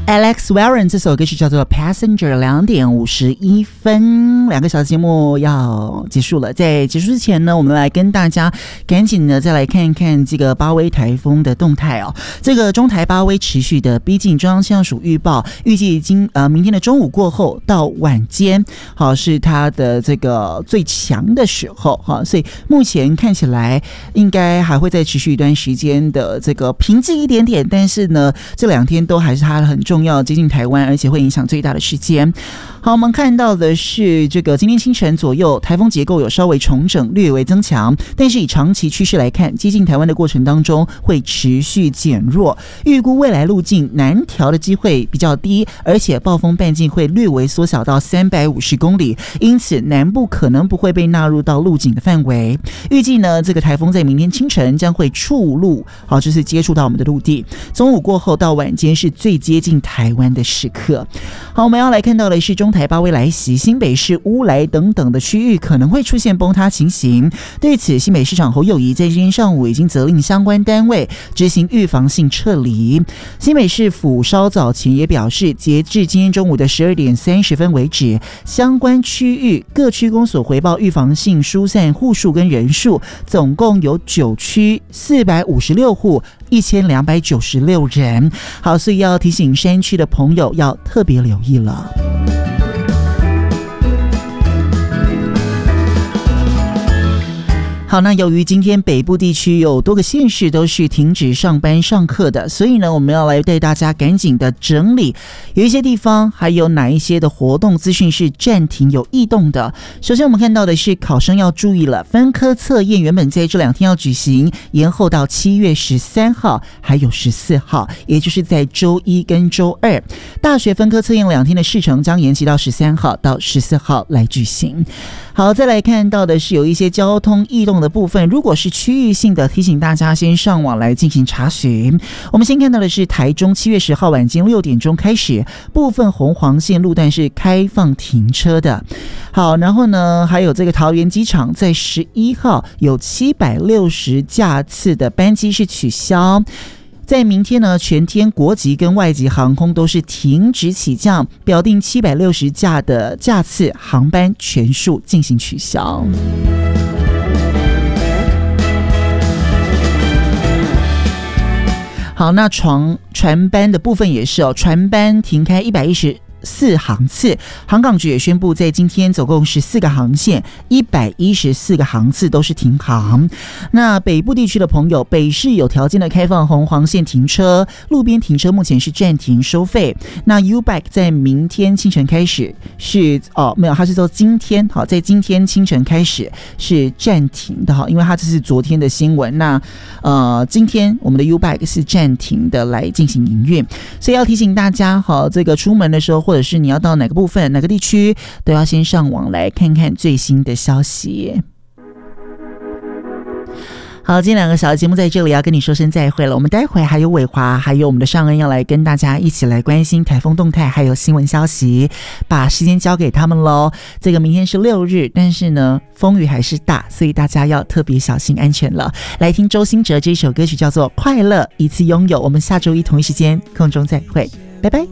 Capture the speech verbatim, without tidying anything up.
Alex Warren 这首歌曲叫做 Passenger， 两点五十一分，两个小时节目要结束了。在结束之前呢，我们来跟大家赶紧的再来看一看这个巴威台风的动态哦。这个中台巴威持续的逼近，中央气象署预报，预计今呃明天的中午过后到晚间，好是它的这个最强的时候哈，所以目前看起来应该还会再持续一段时间的这个平静一点点，但是呢，这两天都还是它很重要接近台湾，而且会影响最大的时间。好，我们看到的是这个今天清晨左右，台风结构有稍微重整，略微增强，但是以长期趋势来看，接近台湾的过程当中会持续减弱，预估未来路径南调的机会比较低，而且暴风半径会略微缩小到三百五十公里，因此南部可能不会被纳入到路径的范围。预计呢，这个台风在明天清晨将会触陆，好，就是接触到我们的陆地，中午过后到晚间是最接近台湾的时刻。好，我们要来看到的是中台巴威来袭，新北市乌来等等的区域可能会出现崩塌情形。对此，新北市长侯友宜在今天上午已经责令相关单位执行预防性撤离。新北市府稍早前也表示，截至今天中午的十二点三十分为止，相关区域各区公所回报预防性疏散户数跟人数，总共有九区四百五十六户。一千两百九十六人，好，所以要提醒山区的朋友要特别留意了。好，那由于今天北部地区有多个县市都是停止上班上课的，所以呢，我们要来带大家赶紧的整理，有一些地方还有哪一些的活动资讯是暂停有异动的。首先我们看到的是考生要注意了，分科测验原本在这两天要举行，延后到七月十三号还有十四号，也就是在周一跟周二。大学分科测验两天的试程将延期到十三号到十四号来举行。好，再来看到的是有一些交通异动的部分，如果是区域性的，提醒大家先上网来进行查询。我们先看到的是台中七月十号晚间六点钟开始，部分红黄线路段是开放停车的。好，然后呢，还有这个桃园机场在十一号有七百六十架次的班机是取消。在明天呢，全天国籍跟外籍航空都是停止起降，表定七百六十架的架次航班全数进行取消。好，那船船班的部分也是哦，船班停开一百一十四航次，航港局也宣布，在今天总共十四个航线，一百一十四个航次都是停航。那北部地区的朋友，北市有条件的开放红黄线停车，路边停车目前是暂停收费。那 U-Bike 在明天清晨开始是哦，没有，它是说今天好，在今天清晨开始是暂停的哈，因为它这是昨天的新闻。那呃，今天我们的 U-Bike 是暂停的来进行营运，所以要提醒大家哈，这个出门的时候或或者是你要到哪个部分哪个地区，都要先上网来看看最新的消息。好，今天两个小的节目在这里要跟你说声再会了，我们待会还有伟华还有我们的尚恩要来跟大家一起来关心台风动态还有新闻消息，把时间交给他们咯。这个明天是六日，但是呢风雨还是大，所以大家要特别小心安全了。来听周兴哲这首歌曲叫做快乐一次拥有，我们下周一同一时间空中再会，拜拜。